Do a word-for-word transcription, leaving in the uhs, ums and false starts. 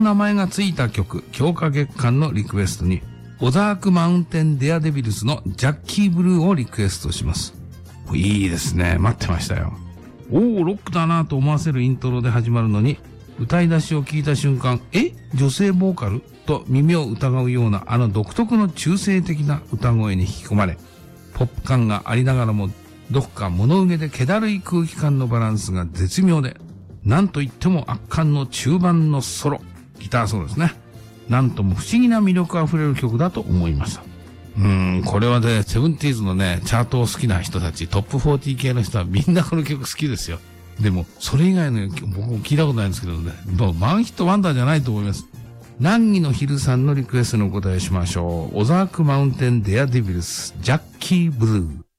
名前がついた曲、強化月間のリクエストに、オザークマウンテンデアデビルスのジャッキーブルーをリクエストします。いいですね。待ってましたよ。おー、ロックだなと思わせるイントロで始まるのに、歌い出しを聞いた瞬間、え？女性ボーカル？と耳を疑うようなあの独特の中性的な歌声に引き込まれ、ポップ感がありながらも、どこか物憂げで気だるい空気感のバランスが絶妙で、なんといっても圧巻の中盤のソロ、ギターソロですね。なんとも不思議な魅力あふれる曲だと思いました。うーん、これはね、セブンティーズのね、チャートを好きな人たち、トップフォーティー系の人はみんなこの曲好きですよ。でも、それ以外の僕も聞いたことないんですけどね、もうワンヒットワンダーじゃないと思います。南紀の昼さんのリクエストにお答えしましょう。オザークマウンテンデアデビルス、ジャッキーブルー。